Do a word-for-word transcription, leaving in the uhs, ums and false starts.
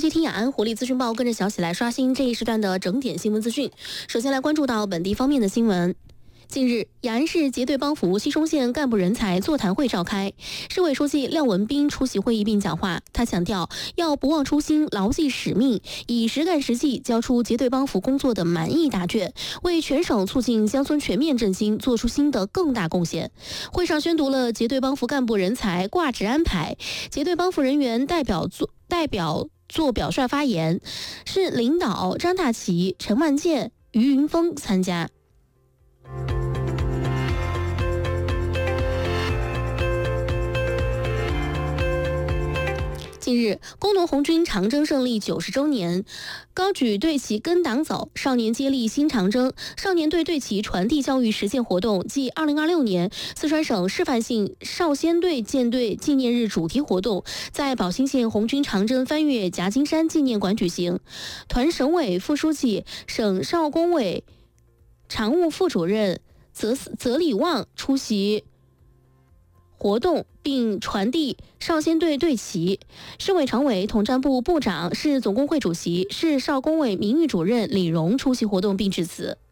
续听雅安活力资讯报，跟着小喜来刷新这一时段的整点新闻资讯。首先来关注到本地方面的新闻。近日，雅安市结对帮扶西充县干部人才座谈会召开，市委书记廖文斌出席会议并讲话。他强调，要不忘初心，牢记使命，以实干实际交出结对帮扶工作的满意答卷，为全省促进乡村全面振兴做出新的更大贡献。会上宣读了结对帮扶干部人才挂职安排，结对帮扶人员代表作代表做表率发言，市领导张大奇、陈万健、于云峰参加。近日，工农红军长征胜利九十周年，高举队旗跟党走，少年接力新长征，少年队队旗传递教育实践活动暨二零二六年四川省示范性少先队建队纪念日主题活动在宝兴县红军长征翻越夹金山纪念馆举行。团省委副书记、省少工委常务副主任泽泽礼旺出席活动并传递少先队队旗，市委常委、统战部部长、市总工会主席、市少工委名誉主任李荣出席活动并致辞。